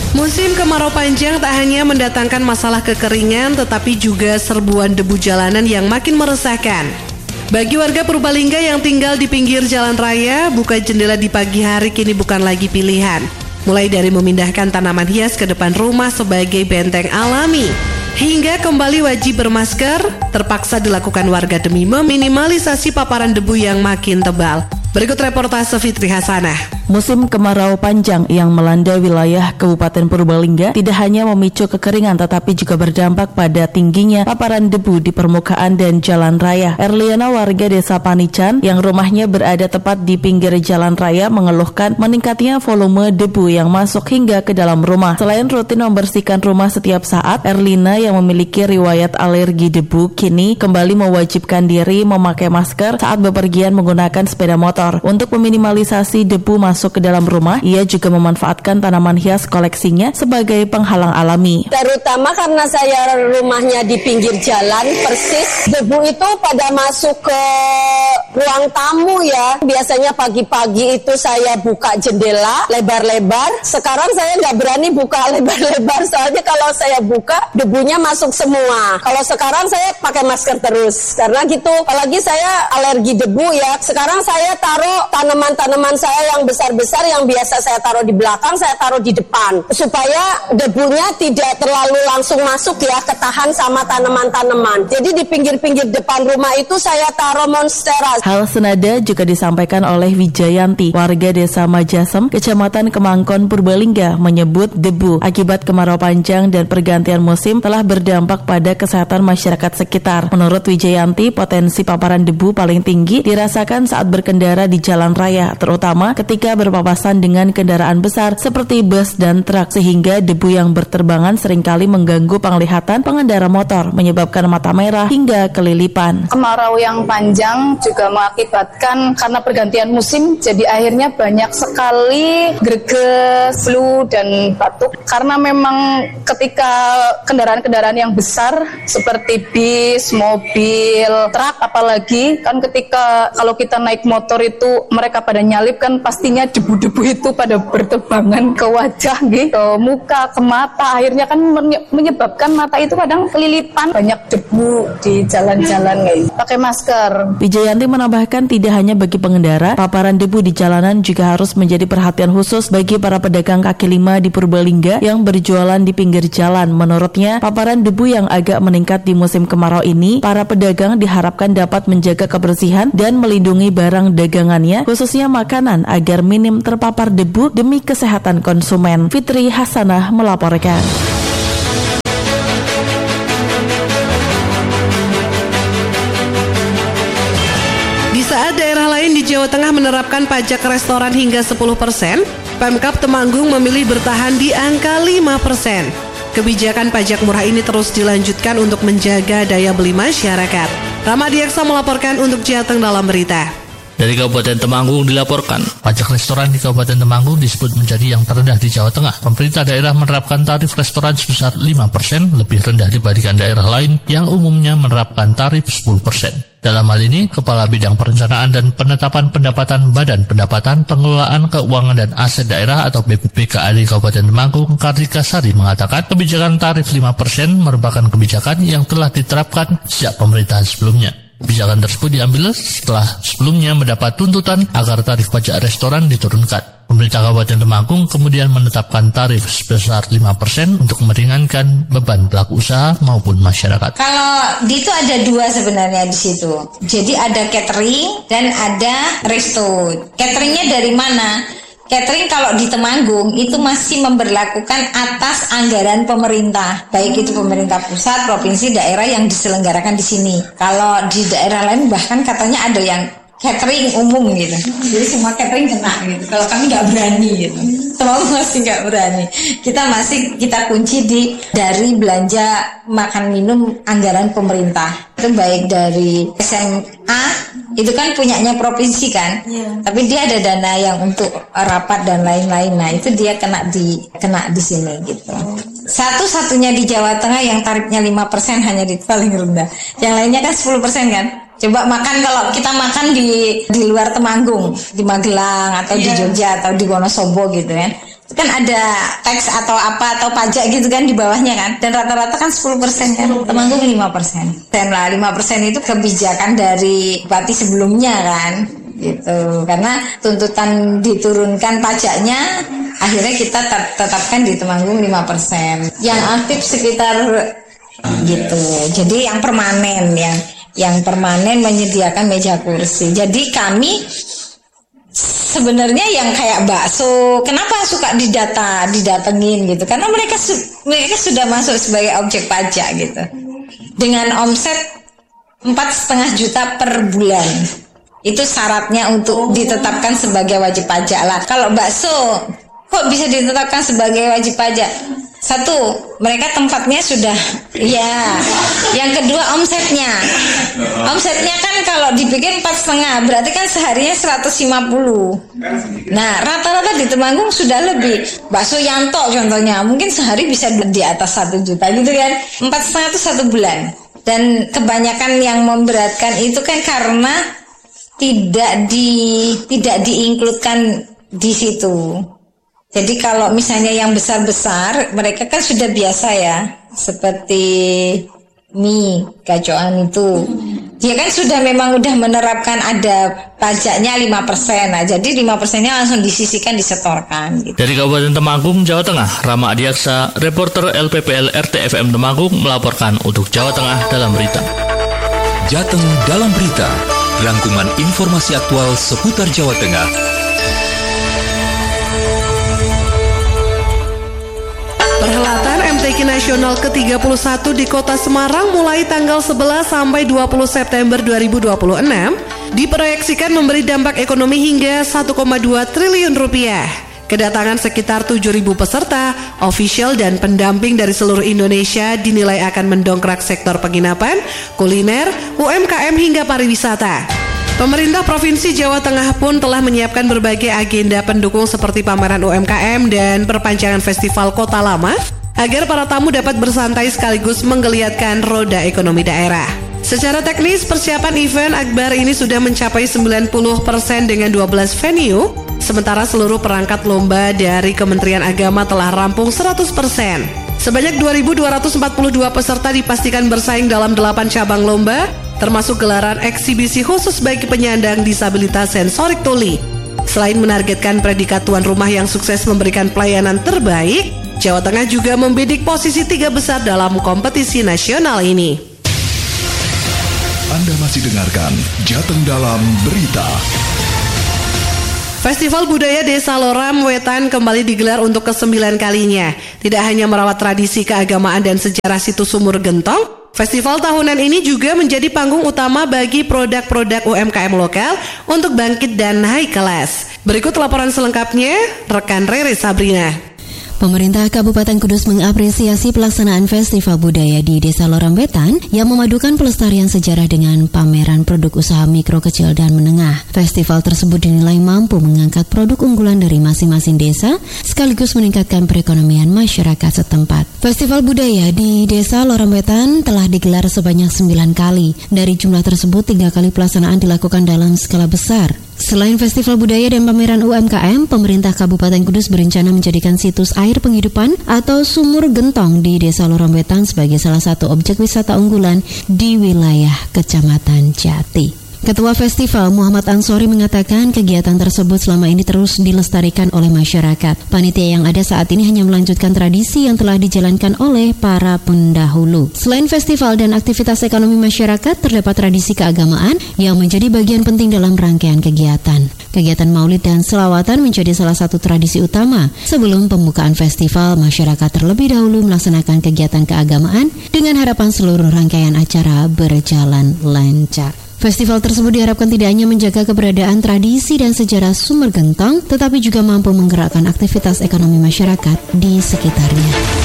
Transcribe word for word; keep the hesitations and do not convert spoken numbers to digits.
Musim kemarau panjang tak hanya mendatangkan masalah kekeringan, tetapi juga serbuan debu jalanan yang makin meresahkan. Bagi warga Purbalingga yang tinggal di pinggir jalan raya, buka jendela di pagi hari kini bukan lagi pilihan. Mulai dari memindahkan tanaman hias ke depan rumah sebagai benteng alami, hingga kembali wajib bermasker, terpaksa dilakukan warga demi meminimalisasi paparan debu yang makin tebal. Berikut reportase Fitri Hasanah. Musim kemarau panjang yang melanda wilayah Kabupaten Purbalingga tidak hanya memicu kekeringan tetapi juga berdampak pada tingginya paparan debu di permukaan dan jalan raya. Erliana, warga desa Panican yang rumahnya berada tepat di pinggir jalan raya, mengeluhkan meningkatnya volume debu yang masuk hingga ke dalam rumah. Selain rutin membersihkan rumah setiap saat, Erlina yang memiliki riwayat alergi debu kini kembali mewajibkan diri memakai masker saat bepergian menggunakan sepeda motor. Untuk meminimalisasi debu masuk ke dalam rumah, ia juga memanfaatkan tanaman hias koleksinya sebagai penghalang alami. Terutama karena saya rumahnya di pinggir jalan, persis debu itu pada masuk ke ruang tamu ya. Biasanya pagi-pagi itu saya buka jendela lebar-lebar. Sekarang saya nggak berani buka lebar-lebar, soalnya kalau saya buka debunya masuk semua. Kalau sekarang saya pakai masker terus karena gitu. Apalagi saya alergi debu ya. Sekarang saya taruh tanaman-tanaman saya yang besar-besar yang biasa saya taruh di belakang, saya taruh di depan supaya debunya tidak terlalu langsung masuk ya, ketahan sama tanaman-tanaman. Jadi di pinggir-pinggir depan rumah itu saya taruh monstera. Hal senada juga disampaikan oleh Wijayanti, warga desa Majasem, Kecamatan Kemangkon, Purbalingga, menyebut debu akibat kemarau panjang dan pergantian musim telah berdampak pada kesehatan masyarakat sekitar. Menurut Wijayanti, potensi paparan debu paling tinggi dirasakan saat berkendara di jalan raya, terutama ketika berpapasan dengan kendaraan besar seperti bus dan truk, sehingga debu yang berterbangan seringkali mengganggu penglihatan pengendara motor, menyebabkan mata merah hingga kelilipan. Kemarau yang panjang juga mengakibatkan karena pergantian musim, jadi akhirnya banyak sekali greges, flu dan batuk. Karena memang ketika kendaraan-kendaraan yang besar seperti bis, mobil, truk apalagi, kan ketika kalau kita naik motor itu mereka pada nyalip kan pastinya debu-debu itu pada berterbangan ke wajah gitu, ke muka, ke mata, akhirnya kan menyebabkan mata itu kadang kelilipan, banyak debu di jalan-jalan gitu. Pakai masker. Wijayanti menambahkan tidak hanya bagi pengendara, paparan debu di jalanan juga harus menjadi perhatian khusus bagi para pedagang kaki lima di Purbalingga yang berjualan di pinggir jalan. Menurutnya, paparan debu yang agak meningkat di musim kemarau ini, para pedagang diharapkan dapat menjaga kebersihan dan melindungi barang dagangannya, khususnya makanan, agar minim terpapar debu demi kesehatan konsumen. Fitri Hasanah melaporkan. Di saat daerah lain di Jawa Tengah menerapkan pajak restoran hingga sepuluh persen, Pemkab Temanggung memilih bertahan di angka lima persen. Kebijakan pajak murah ini terus dilanjutkan untuk menjaga daya beli masyarakat. Ramadi Aksa melaporkan untuk Jateng dalam berita. Dari Kabupaten Temanggung dilaporkan, pajak restoran di Kabupaten Temanggung disebut menjadi yang terendah di Jawa Tengah. Pemerintah daerah menerapkan tarif restoran sebesar lima persen, lebih rendah dibandingkan daerah lain yang umumnya menerapkan tarif sepuluh persen. Dalam hal ini, Kepala Bidang Perencanaan dan Penetapan Pendapatan Badan Pendapatan Pengelolaan Keuangan dan Aset Daerah atau B P P K A di Kabupaten Temanggung, Kartika Sari, mengatakan kebijakan tarif lima persen merupakan kebijakan yang telah diterapkan sejak pemerintahan sebelumnya. Kebijakan tersebut diambil setelah sebelumnya mendapat tuntutan agar tarif pajak restoran diturunkan. Pemerintah Kabupaten Temanggung kemudian menetapkan tarif sebesar lima persen untuk meringankan beban pelaku usaha maupun masyarakat. Kalau di itu ada dua sebenarnya di situ. Jadi ada catering dan ada resto. Cateringnya dari mana? Catering kalau di Temanggung itu masih memberlakukan atas anggaran pemerintah, baik itu pemerintah pusat, provinsi, daerah yang diselenggarakan di sini. Kalau di daerah lain bahkan katanya ada yang catering umum gitu, jadi semua catering kena gitu. Kalau kami nggak berani gitu, semua masih nggak berani. Kita masih kita kunci di dari belanja makan minum anggaran pemerintah. Itu baik dari S M A itu kan punyanya provinsi kan, yeah. Tapi dia ada dana yang untuk rapat dan lain-lain. Nah itu dia kena di kena di sini gitu. Satu-satunya di Jawa Tengah yang tarifnya lima persen hanya di paling rendah. Yang lainnya kan sepuluh persen kan. Coba makan kalau kita makan di di luar Temanggung, di Magelang atau yeah. di Jogja atau di Wonosobo gitu kan. kan ada tax atau apa atau pajak gitu kan di bawahnya kan, dan rata-rata kan sepuluh persen kan, Temanggung lima persen. Dan lah lima persen itu kebijakan dari bupati sebelumnya kan gitu, karena tuntutan diturunkan pajaknya, akhirnya kita tet- tetapkan di Temanggung lima persen. Yang aktif sekitar gitu. Jadi yang permanen, yang yang permanen menyediakan meja kursi. Jadi kami sebenarnya yang kayak bakso, kenapa suka didata, didatengin gitu? Karena mereka su- mereka sudah masuk sebagai objek pajak gitu, dengan omset empat setengah juta per bulan. Itu syaratnya untuk ditetapkan sebagai wajib pajak lah. Kalau bakso, kok bisa ditetapkan sebagai wajib pajak? Satu, mereka tempatnya sudah, ya. Yang kedua, omsetnya. Omsetnya kan kalau dibikin empat setengah, berarti kan seharinya seratus lima puluh. Nah, rata-rata di Temanggung sudah lebih. Bakso Yanto contohnya, mungkin sehari bisa di atas satu juta gitu kan. Empat setengah itu satu bulan. Dan kebanyakan yang memberatkan itu kan karena tidak di tidak diinkludkan di situ. Jadi kalau misalnya yang besar-besar, mereka kan sudah biasa ya, seperti mie gacoan itu, dia kan sudah memang udah menerapkan ada pajaknya lima persen. Nah, jadi lima persennya langsung disisihkan, disetorkan gitu. Dari Kabupaten Temanggung, Jawa Tengah, Rama Adiaksa, reporter L P P L R T F M Temanggung melaporkan untuk Jawa Tengah dalam berita. Jateng dalam berita, rangkuman informasi aktual seputar Jawa Tengah. Perhelatan M T Q Nasional ke tiga puluh satu di Kota Semarang mulai tanggal sebelas sampai dua puluh September dua ribu dua puluh enam diproyeksikan memberi dampak ekonomi hingga satu koma dua triliun rupiah. Kedatangan sekitar tujuh ribu peserta, ofisial dan pendamping dari seluruh Indonesia dinilai akan mendongkrak sektor penginapan, kuliner, U M K M hingga pariwisata. Pemerintah Provinsi Jawa Tengah pun telah menyiapkan berbagai agenda pendukung seperti pameran U M K M dan perpanjangan festival Kota Lama agar para tamu dapat bersantai sekaligus menggeliatkan roda ekonomi daerah. Secara teknis, persiapan event akbar ini sudah mencapai sembilan puluh persen dengan dua belas venue, sementara seluruh perangkat lomba dari Kementerian Agama telah rampung seratus persen. Sebanyak dua ribu dua ratus empat puluh dua peserta dipastikan bersaing dalam delapan cabang lomba, termasuk gelaran eksibisi khusus bagi penyandang disabilitas sensorik tuli. Selain menargetkan predikat tuan rumah yang sukses memberikan pelayanan terbaik, Jawa Tengah juga membidik posisi tiga besar dalam kompetisi nasional ini. Anda masih dengarkan Jateng dalam berita. Festival Budaya Desa Loram Wetan kembali digelar untuk kesembilan kalinya. Tidak hanya merawat tradisi keagamaan dan sejarah situs Sumur Gentong, festival tahunan ini juga menjadi panggung utama bagi produk-produk U M K M lokal untuk bangkit dan naik kelas. Berikut laporan selengkapnya, rekan Rere Sabrina. Pemerintah Kabupaten Kudus mengapresiasi pelaksanaan Festival Budaya di Desa Loram Wetan yang memadukan pelestarian sejarah dengan pameran produk usaha mikro, kecil, dan menengah. Festival tersebut dinilai mampu mengangkat produk unggulan dari masing-masing desa sekaligus meningkatkan perekonomian masyarakat setempat. Festival Budaya di Desa Loram Wetan telah digelar sebanyak sembilan kali. Dari jumlah tersebut, tiga kali pelaksanaan dilakukan dalam skala besar. Selain Festival Budaya dan pameran U M K M, pemerintah Kabupaten Kudus berencana menjadikan situs air penghidupan atau Sumur Gentong di Desa Loram Wetan sebagai salah satu objek wisata unggulan di wilayah Kecamatan Jati. Ketua Festival Muhammad Ansori mengatakan kegiatan tersebut selama ini terus dilestarikan oleh masyarakat. Panitia yang ada saat ini hanya melanjutkan tradisi yang telah dijalankan oleh para pendahulu. Selain festival dan aktivitas ekonomi masyarakat, terdapat tradisi keagamaan yang menjadi bagian penting dalam rangkaian kegiatan. Kegiatan maulid dan selawatan menjadi salah satu tradisi utama. Sebelum pembukaan festival, masyarakat terlebih dahulu melaksanakan kegiatan keagamaan dengan harapan seluruh rangkaian acara berjalan lancar. Festival tersebut diharapkan tidak hanya menjaga keberadaan tradisi dan sejarah Sumur Gentong, tetapi juga mampu menggerakkan aktivitas ekonomi masyarakat di sekitarnya.